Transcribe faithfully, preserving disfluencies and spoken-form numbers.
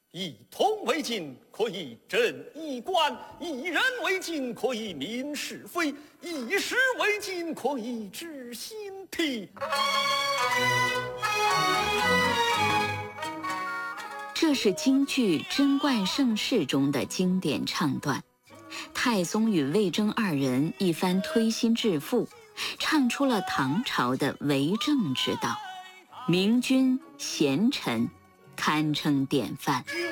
一铜为镜，可以正衣冠；一人为镜，可以明是非；一时为镜，可以知兴替。 这是京剧《贞观盛世》中的经典唱段。太宗与魏征二人一番推心置腹，唱出了唐朝的为政之道，明君贤臣，堪称典范。